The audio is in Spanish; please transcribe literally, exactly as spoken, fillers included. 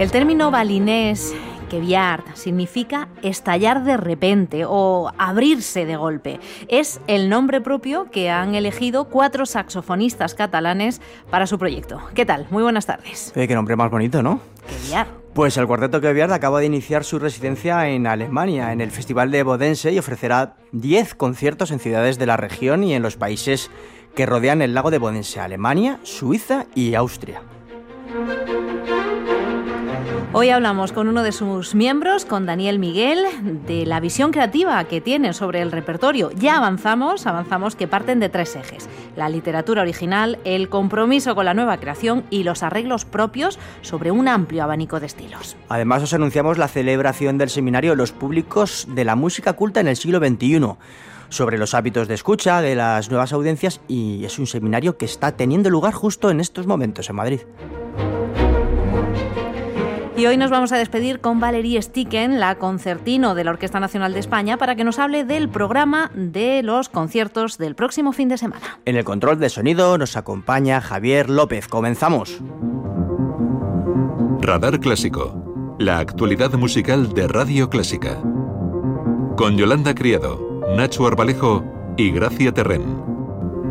El término balinés queviart significa estallar de repente o abrirse de golpe. Es el nombre propio que han elegido cuatro saxofonistas catalanes para su proyecto. ¿Qué tal? Muy buenas tardes. Eh, qué nombre más bonito, ¿no? Queviart. Pues el Cuarteto Queviart acaba de iniciar su residencia en Alemania, en el Festival de Bodense, y ofrecerá diez conciertos en ciudades de la región y en los países que rodean el lago de Bodense: Alemania, Suiza y Austria. Hoy hablamos con uno de sus miembros, con Daniel Miguel, de la visión creativa que tiene sobre el repertorio. Ya avanzamos, avanzamos que parten de tres ejes: la literatura original, el compromiso con la nueva creación y los arreglos propios sobre un amplio abanico de estilos. Además, os anunciamos la celebración del seminario Los públicos de la música culta en el siglo veintiuno, sobre los hábitos de escucha de las nuevas audiencias, y es un seminario que está teniendo lugar justo en estos momentos en Madrid. Y hoy nos vamos a despedir con Valerie Sticken, la concertino de la Orquesta Nacional de España, para que nos hable del programa de los conciertos del próximo fin de semana. En el control de sonido nos acompaña Javier López. ¡Comenzamos! Radar Clásico, la actualidad musical de Radio Clásica. Con Yolanda Criado, Nacho Arbalejo y Gracia Terrén.